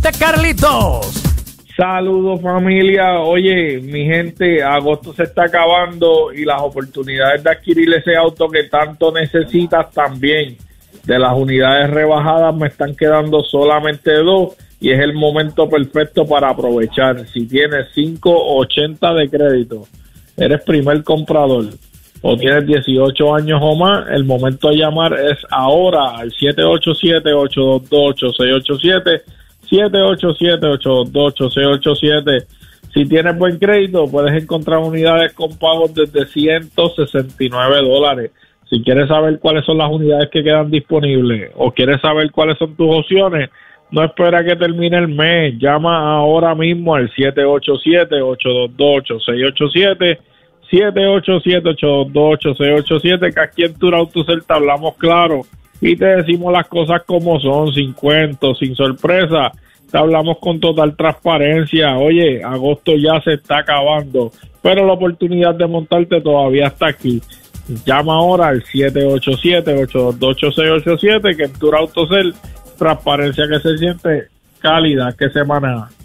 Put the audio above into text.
Adelante, Carlitos. Saludos, familia. Oye, mi gente, agosto se está acabando y las oportunidades de adquirir ese auto que tanto necesitas también. De las unidades rebajadas me están quedando solamente 2 y es el momento perfecto para aprovechar. Si tienes 580 de crédito, eres primer comprador o tienes 18 años o más, el momento de llamar es ahora al 787-822-8687, 787-822-8687. Si tienes buen crédito, puedes encontrar unidades con pagos desde $169. Si quieres saber cuáles son las unidades que quedan disponibles o quieres saber cuáles son tus opciones, no espera que termine el mes. Llama ahora mismo al 787-822-8687, 787-822-8687, que aquí en Turautocer te hablamos claro y te decimos las cosas como son, sin cuentos, sin sorpresa. Te hablamos con total transparencia. Oye, agosto ya se está acabando, pero la oportunidad de montarte todavía está aquí. Llama ahora al 787-822-8687, que en Turautocer, transparencia que se siente, calidad que se maneja.